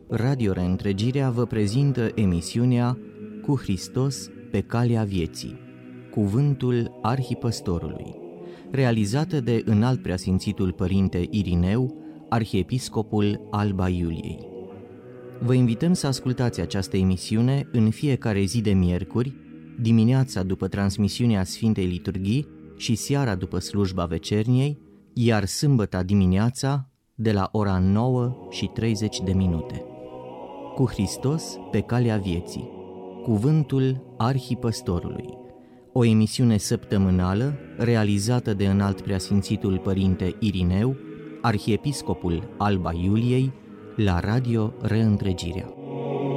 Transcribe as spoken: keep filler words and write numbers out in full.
Radio Reîntregirea vă prezintă emisiunea Cu Hristos pe calea vieții, Cuvântul Arhipăstorului, realizată de Înalt Preasfințitul Părinte Irineu, Arhiepiscopul Alba Iuliei. Vă invităm să ascultați această emisiune în fiecare zi de miercuri, dimineața după transmisiunea Sfintei Liturghii și seara după slujba vecerniei, iar sâmbăta dimineața de la ora nouă și treizeci de minute. Cu Hristos pe calea vieții, Cuvântul Arhipăstorului, o emisiune săptămânală realizată de Înalt Preasfințitul Părinte Irineu, Arhiepiscopul Alba Iuliei, la Radio Reîntregirea.